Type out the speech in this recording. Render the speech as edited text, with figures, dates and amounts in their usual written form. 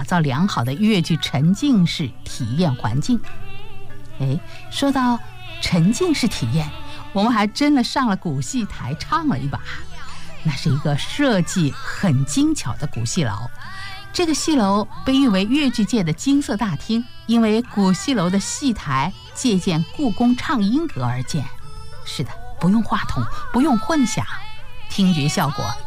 打造良好的越剧沉浸式体验环境。说到沉浸式体验，我们还真的上了古戏台唱了一把。那是一个设计很精巧的古戏楼，这个戏楼被誉为越剧界的金色大厅，因为古戏楼的戏台借鉴故宫畅音阁而建。是的，不用话筒，不用混响，听觉效果